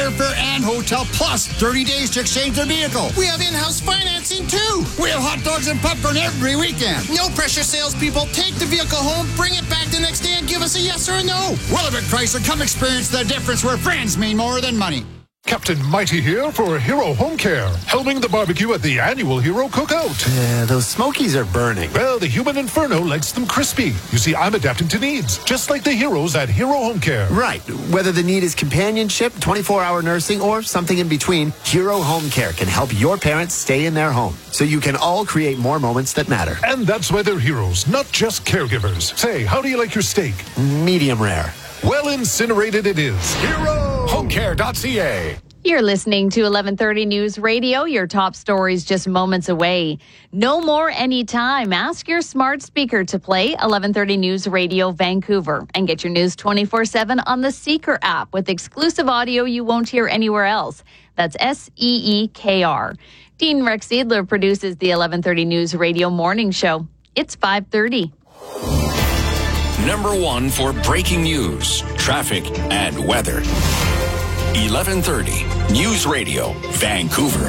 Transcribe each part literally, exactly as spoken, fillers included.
airfare and hotel, plus thirty days to exchange their vehicle. We have in-house financing, too. We have hot dogs and popcorn every weekend. No pressure, salespeople. Take the vehicle home, bring it back the next day, and give us a yes or a no. Willowbrook Chrysler, come experience the difference where friends mean more than money. Captain Mighty here for Hero Home Care, helming the barbecue at the annual Hero Cookout. Yeah, those Smokies are burning. Well, the human inferno likes them crispy. You see, I'm adapting to needs, just like the heroes at Hero Home Care. Right. Whether the need is companionship, twenty-four hour nursing, or something in between, Hero Home Care can help your parents stay in their home, so you can all create more moments that matter. And that's why they're heroes, not just caregivers. Say, how do you like your steak? Medium rare. Well incinerated it is. Hero Home Care dot C A. You're listening to eleven thirty News Radio. Your top stories just moments away. No more anytime. Ask your smart speaker to play eleven thirty News Radio Vancouver and get your news twenty-four seven on the Seeker app with exclusive audio you won't hear anywhere else. That's S E E K R. Dean Rex Seidler produces the eleven thirty News Radio Morning Show. It's five thirty. Number one for breaking news, traffic, and weather. eleven thirty News Radio, Vancouver.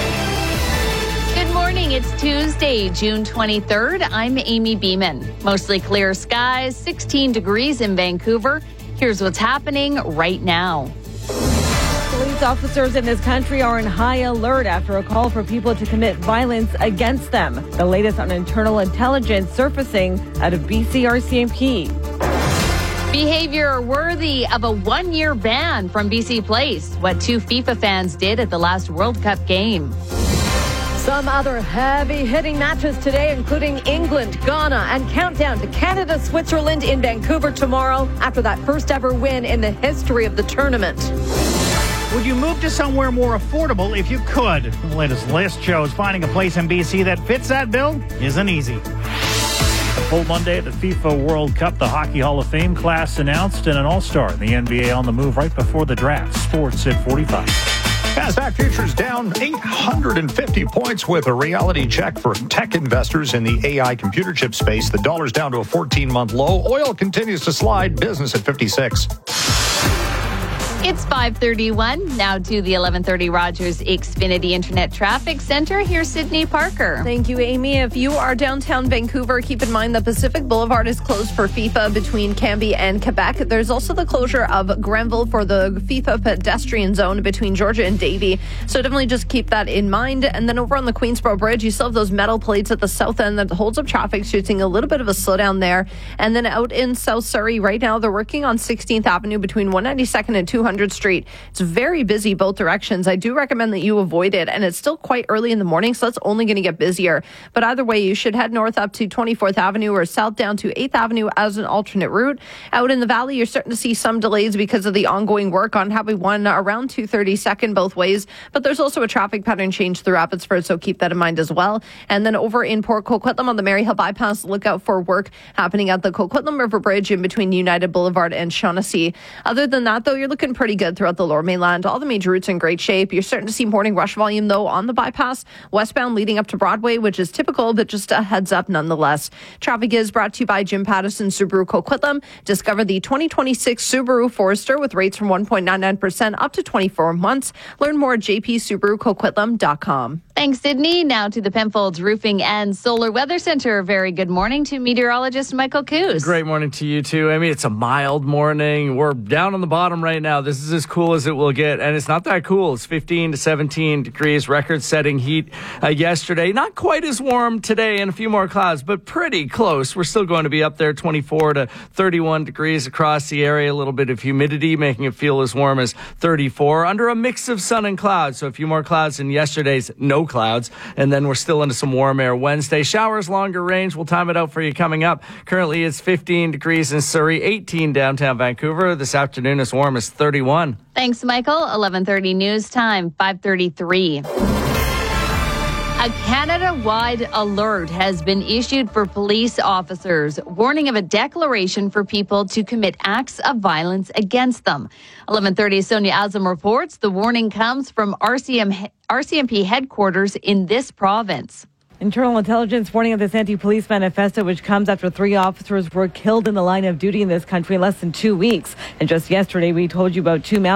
Good morning. It's Tuesday, June twenty-third. I'm Amy Beeman. Mostly clear skies, sixteen degrees in Vancouver. Here's what's happening right now. Police officers in this country are in high alert after a call for people to commit violence against them. The latest on internal intelligence surfacing out of B C R C M P. Behavior worthy of a one-year ban from B C Place. What two FIFA fans did at the last World Cup game. Some other heavy-hitting matches today, including England, Ghana, and countdown to Canada, Switzerland in Vancouver tomorrow after that first-ever win in the history of the tournament. Would you move to somewhere more affordable if you could? The latest list shows finding a place in B C that fits that bill isn't easy. A full Monday at the FIFA World Cup, the Hockey Hall of Fame class announced, and an all-star in the N B A on the move right before the draft. Sports at forty-five. NASDAQ futures down eight hundred fifty points with a reality check for tech investors in the A I computer chip space. The dollar's down to a fourteen-month low. Oil continues to slide. Business at fifty-six. It's five thirty-one. Now to the eleven thirty Rogers Xfinity Internet Traffic Center. Here's Sydney Parker. Thank you, Amy. If you are downtown Vancouver, keep in mind the Pacific Boulevard is closed for FIFA between Cambie and Quebec. There's also the closure of Grenville for the FIFA pedestrian zone between Georgia and Davie. So definitely just keep that in mind. And then over on the Queensboro Bridge, you still have those metal plates at the south end that holds up traffic. So you're seeing a little bit of a slowdown there. And then out in South Surrey right now, they're working on sixteenth Avenue between one ninety-second and two hundred Street. It's very busy both directions. I do recommend that you avoid it, and it's still quite early in the morning, so it's only going to get busier. But either way, you should head north up to twenty-fourth Avenue or south down to eighth Avenue as an alternate route. Out in the valley, you're starting to see some delays because of the ongoing work on Highway one around two thirty-second both ways. But there's also a traffic pattern change through Abbotsford, so keep that in mind as well. And then over in Port Coquitlam on the Maryhill Bypass, look out for work happening at the Coquitlam River Bridge in between United Boulevard and Shaughnessy. Other than that, though, you're looking pretty good throughout the Lower Mainland. All the major routes in great shape. You're starting to see morning rush volume, though, on the bypass, westbound leading up to Broadway, which is typical, but just a heads up nonetheless. Traffic is brought to you by Jim Pattison Subaru Coquitlam. Discover the twenty twenty-six Subaru Forester with rates from one point nine nine percent up to twenty-four months. Learn more at j p subaru coquitlam dot com. Thanks, Sydney. Now to the Penfolds Roofing and Solar Weather Center. Very good morning to meteorologist Michael Coos. Great morning to you, too. I mean, it's a mild morning. We're down on the bottom right now. This is as cool as it will get, and it's not that cool. It's fifteen to seventeen degrees, record-setting heat uh, yesterday. Not quite as warm today and a few more clouds, but pretty close. We're still going to be up there, twenty-four to thirty-one degrees across the area. A little bit of humidity, making it feel as warm as thirty-four, under a mix of sun and clouds. So a few more clouds than yesterday's no clouds, and then we're still into some warm air Wednesday. Showers longer range. We'll time it out for you coming up. Currently, it's fifteen degrees in Surrey, eighteen downtown Vancouver. This afternoon, as warm as thirty-one. Thanks, Michael. eleven thirty news time, five thirty-three. A Canada-wide alert has been issued for police officers, warning of a declaration for people to commit acts of violence against them. eleven thirty, Sonia Azam reports the warning comes from R C M, R C M P headquarters in this province. Internal intelligence warning of this anti-police manifesto, which comes after three officers were killed in the line of duty in this country in less than two weeks. And just yesterday, we told you about two